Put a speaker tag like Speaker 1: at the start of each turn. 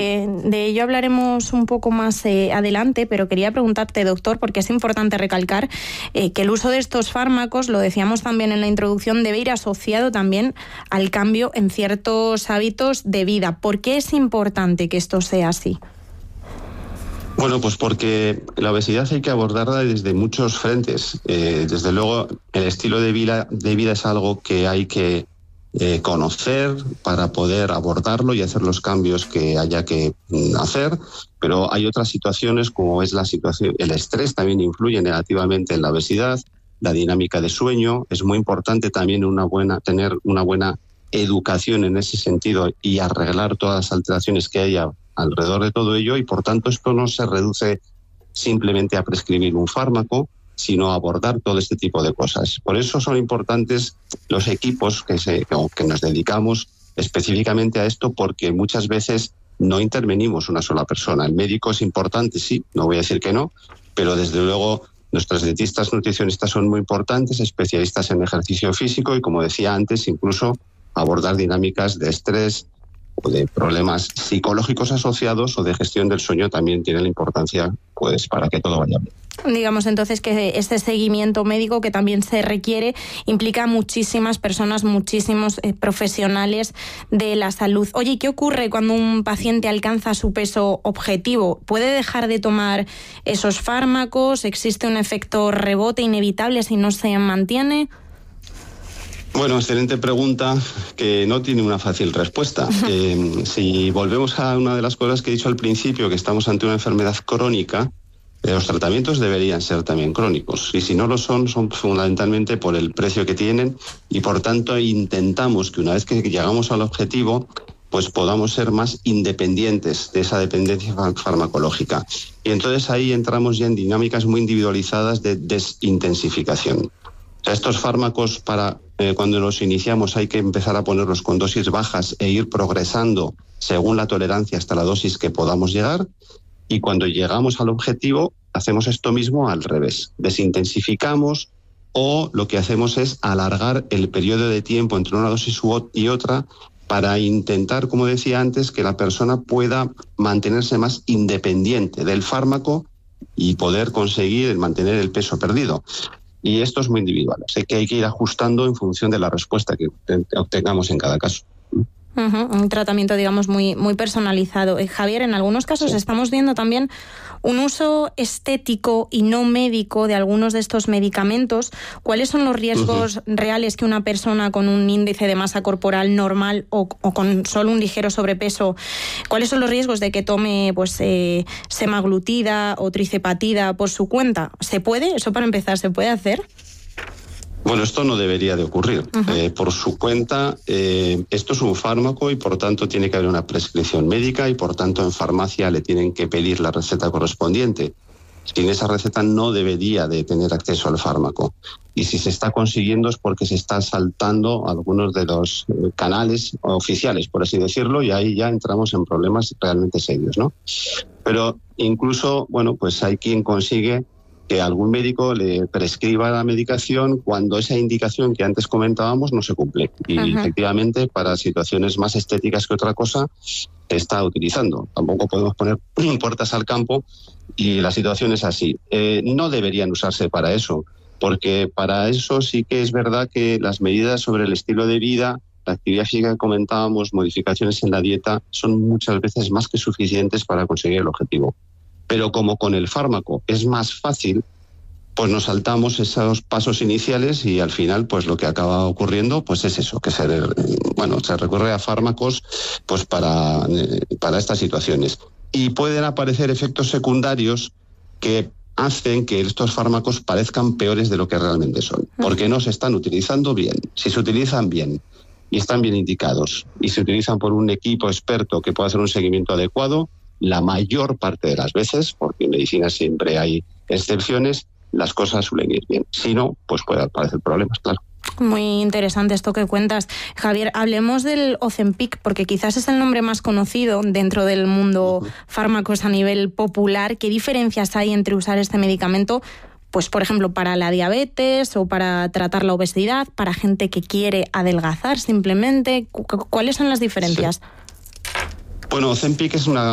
Speaker 1: de ello hablaremos un poco más adelante, pero quería preguntarte, doctor, porque es importante recalcar que el uso de estos fármacos, lo decíamos también en la introducción, debe ir asociado también al cambio en ciertos hábitos de vida. ¿Por qué es importante que esto sea así?
Speaker 2: Bueno, pues porque la obesidad hay que abordarla desde muchos frentes. Desde luego, el estilo de vida es algo que hay que conocer para poder abordarlo y hacer los cambios que haya que hacer, pero hay otras situaciones como es la situación, el estrés también influye negativamente en la obesidad, la dinámica de sueño, es muy importante también tener una buena educación en ese sentido y arreglar todas las alteraciones que haya alrededor de todo ello, y por tanto esto no se reduce simplemente a prescribir un fármaco, sino a abordar todo este tipo de cosas. Por eso son importantes los equipos que nos dedicamos específicamente a esto, porque muchas veces no intervenimos una sola persona. El médico es importante, sí, no voy a decir que no, pero desde luego nuestros dietistas nutricionistas son muy importantes, especialistas en ejercicio físico y, como decía antes, incluso abordar dinámicas de estrés o de problemas psicológicos asociados o de gestión del sueño también tiene la importancia, pues, para que todo vaya bien.
Speaker 1: Digamos entonces que este seguimiento médico que también se requiere implica muchísimas personas, muchísimos profesionales de la salud. Oye, ¿qué ocurre cuando un paciente alcanza su peso objetivo? ¿Puede dejar de tomar esos fármacos? ¿Existe un efecto rebote inevitable si no se mantiene?
Speaker 2: Bueno, excelente pregunta que no tiene una fácil respuesta. Si volvemos a una de las cosas que he dicho al principio, que estamos ante una enfermedad crónica, los tratamientos deberían ser también crónicos, y si no lo son fundamentalmente por el precio que tienen, y por tanto intentamos que una vez que llegamos al objetivo, pues podamos ser más independientes de esa dependencia farmacológica. Y entonces ahí entramos ya en dinámicas muy individualizadas de desintensificación. O sea, estos fármacos cuando los iniciamos hay que empezar a ponerlos con dosis bajas e ir progresando según la tolerancia hasta la dosis que podamos llegar. Y cuando llegamos al objetivo, hacemos esto mismo al revés. Desintensificamos, o lo que hacemos es alargar el periodo de tiempo entre una dosis y otra para intentar, como decía antes, que la persona pueda mantenerse más independiente del fármaco y poder conseguir mantener el peso perdido. Y esto es muy individual. Sé que hay que ir ajustando en función de la respuesta que obtengamos en cada caso.
Speaker 1: Un tratamiento, digamos, muy personalizado. Javier, en algunos casos sí estamos viendo también un uso estético y no médico de algunos de estos medicamentos. ¿Cuáles son los riesgos reales que una persona con un índice de masa corporal normal o con solo un ligero sobrepeso, cuáles son los riesgos de que tome semaglutida o tricepatida por su cuenta? ¿Se puede? Eso para empezar, ¿se puede hacer?
Speaker 2: Bueno, esto no debería de ocurrir. Por su cuenta, esto es un fármaco y por tanto tiene que haber una prescripción médica y por tanto en farmacia le tienen que pedir la receta correspondiente. Sin esa receta no debería de tener acceso al fármaco. Y si se está consiguiendo es porque se está saltando algunos de los canales oficiales, por así decirlo, y ahí ya entramos en problemas realmente serios, ¿no? Pero incluso, bueno, pues hay quien consigue que algún médico le prescriba la medicación cuando esa indicación que antes comentábamos no se cumple. Y efectivamente, para situaciones más estéticas que otra cosa, se está utilizando. Tampoco podemos poner puertas al campo y la situación es así. No deberían usarse para eso, porque para eso sí que es verdad que las medidas sobre el estilo de vida, la actividad física que comentábamos, modificaciones en la dieta, son muchas veces más que suficientes para conseguir el objetivo. Pero como con el fármaco es más fácil, pues nos saltamos esos pasos iniciales y al final pues lo que acaba ocurriendo pues es eso, que se recurre a fármacos pues para estas situaciones. Y pueden aparecer efectos secundarios que hacen que estos fármacos parezcan peores de lo que realmente son, porque no se están utilizando bien. Si se utilizan bien y están bien indicados y se utilizan por un equipo experto que pueda hacer un seguimiento adecuado, la mayor parte de las veces, porque en medicina siempre hay excepciones, las cosas suelen ir bien. Si no, pues puede aparecer problemas, claro.
Speaker 1: Muy interesante esto que cuentas. Javier, hablemos del Ozempic, porque quizás es el nombre más conocido dentro del mundo fármacos a nivel popular. ¿Qué diferencias hay entre usar este medicamento, pues por ejemplo, para la diabetes o para tratar la obesidad, para gente que quiere adelgazar simplemente? ¿Cuáles son las diferencias?
Speaker 2: Sí. Bueno, Ozempic es una